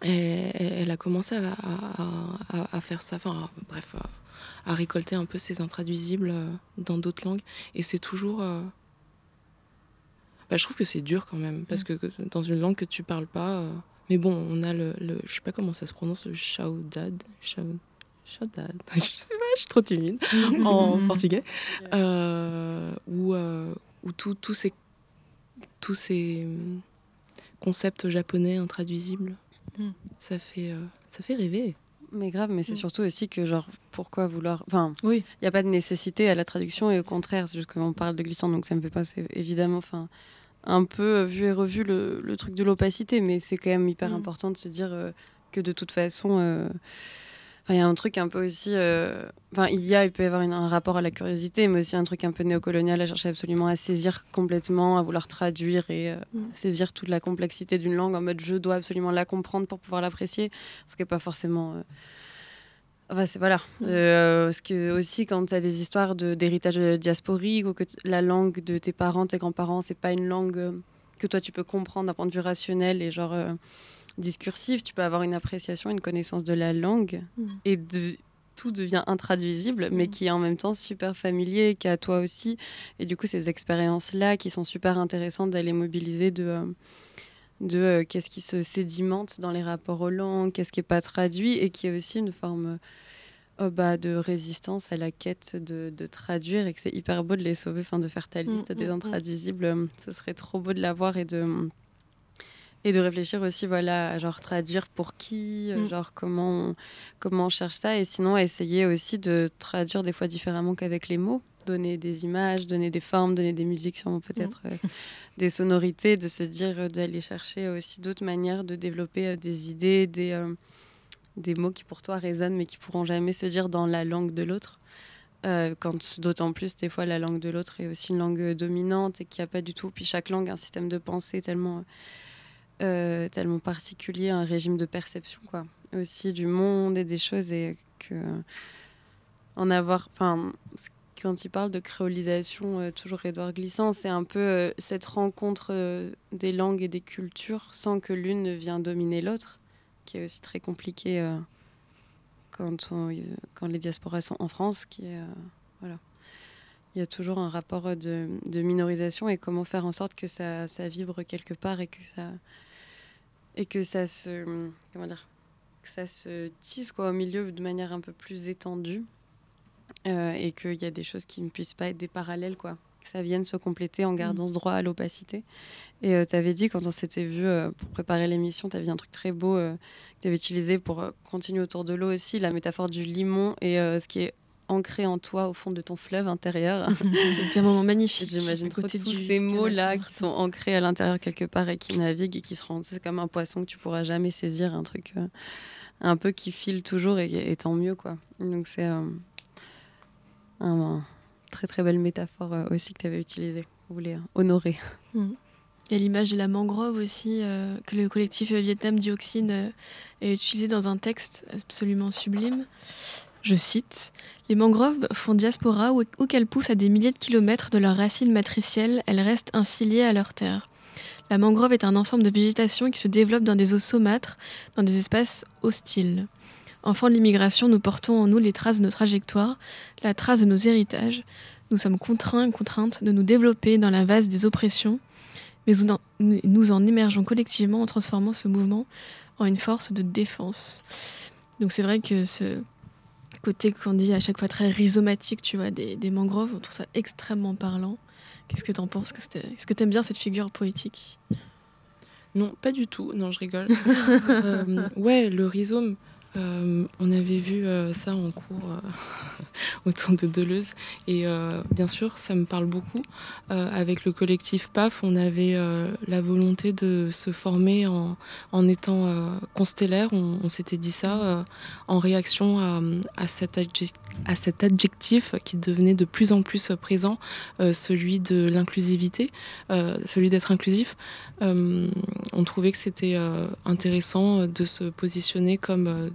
elle a commencé à faire ça, enfin bref, à récolter un peu ces intraduisibles dans d'autres langues. Et c'est toujours... je trouve que c'est dur quand même, parce que dans une langue que tu parles pas... mais bon, on a je sais pas comment ça se prononce, le chaudad. Chaudad. Je sais pas, je suis trop timide en portugais. Où tous ces concepts japonais intraduisibles, ça fait rêver. Mais grave, mais c'est surtout aussi que, genre, pourquoi vouloir... Enfin, Oui. il n'y a pas de nécessité à la traduction, et au contraire, c'est juste qu'on parle de glissant, donc ça me fait passer, évidemment, enfin, un peu vu et revu le truc de l'opacité, mais c'est quand même hyper important de se dire que de toute façon... il y a un truc un peu aussi... il peut y avoir un rapport à la curiosité, mais aussi un truc un peu néocolonial à chercher absolument à saisir complètement, à vouloir traduire et saisir toute la complexité d'une langue en mode je dois absolument la comprendre pour pouvoir l'apprécier, ce qui n'est pas forcément... c'est voilà. Parce que aussi, quand tu as des histoires d'héritage diasporique ou que la langue de tes parents, tes grands-parents, c'est pas une langue que toi tu peux comprendre d'un point de vue rationnel et genre... discursif, tu peux avoir une appréciation, une connaissance de la langue et tout devient intraduisible, mais qui est en même temps super familier, qu'à toi aussi. Et du coup, ces expériences-là qui sont super intéressantes d'aller mobiliser de qu'est-ce qui se sédimente dans les rapports aux langues, qu'est-ce qui n'est pas traduit et qui est aussi une forme de résistance à la quête de traduire et que c'est hyper beau de les sauver, de faire ta liste des intraduisibles. Ce serait trop beau de l'avoir et de réfléchir aussi, voilà, à genre traduire pour qui, genre comment on cherche ça. Et sinon, essayer aussi de traduire des fois différemment qu'avec les mots. Donner des images, donner des formes, donner des musiques, sûrement peut-être des sonorités, de se dire, d'aller chercher aussi d'autres manières de développer des idées, des mots qui pour toi résonnent mais qui pourront jamais se dire dans la langue de l'autre. Quand d'autant plus, des fois, la langue de l'autre est aussi une langue dominante et qu'il n'y a pas du tout... Puis chaque langue a un système de pensée tellement particulier, un régime de perception quoi, aussi du monde et des choses, et que en avoir, quand il parle de créolisation, toujours Édouard Glissant, c'est un peu cette rencontre des langues et des cultures sans que l'une ne vienne dominer l'autre, qui est aussi très compliqué quand les diasporas sont en France, qui est voilà. Il y a toujours un rapport de minorisation et comment faire en sorte que ça vibre quelque part et que ça se tisse quoi, au milieu de manière un peu plus étendue et qu'il y a des choses qui ne puissent pas être des parallèles quoi, que ça vienne se compléter en gardant ce droit à l'opacité. Et tu avais dit quand on s'était vu pour préparer l'émission, tu avais un truc très beau que tu avais utilisé pour continuer autour de l'eau aussi, la métaphore du limon et ce qui est ancré en toi au fond de ton fleuve intérieur. C'était un moment magnifique. J'imagine trop tous ces mots-là qui sont ancrés à l'intérieur quelque part et qui naviguent et qui se rendent. C'est comme un poisson que tu pourras jamais saisir, un truc un peu qui file toujours et tant mieux quoi. Donc c'est une très très belle métaphore aussi que tu avais utilisée. Vous voulez honorer. Il y a l'image de la mangrove aussi que le collectif Vietnam Dioxine a utilisé dans un texte absolument sublime. Je cite « Les mangroves font diaspora où qu'elles poussent à des milliers de kilomètres de leurs racines matricielles, elles restent ainsi liées à leur terre. La mangrove est un ensemble de végétation qui se développe dans des eaux saumâtres, dans des espaces hostiles. Enfants de l'immigration, nous portons en nous les traces de nos trajectoires, la trace de nos héritages. Nous sommes contraintes de nous développer dans la vase des oppressions, mais nous en émergeons collectivement en transformant ce mouvement en une force de défense. » Donc c'est vrai que ce côté qu'on dit à chaque fois très rhizomatique, tu vois, des mangroves, on trouve ça extrêmement parlant. Qu'est-ce que t'en penses ? Est-ce que t'aimes bien cette figure poétique ? Non, pas du tout. Non, je rigole. Ouais, le rhizome, on avait vu ça en cours autour de Deleuze. Et bien sûr, ça me parle beaucoup. Avec le collectif PAF, on avait la volonté de se former en étant constellaire. On s'était dit ça en réaction à cet adjectif qui devenait de plus en plus présent, celui de l'inclusivité, celui d'être inclusif. On trouvait que c'était intéressant de se positionner comme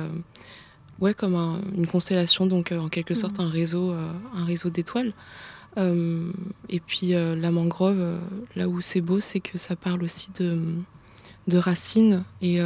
une constellation, donc en quelque sorte un réseau d'étoiles. Et puis la mangrove, là où c'est beau, c'est que ça parle aussi de racines et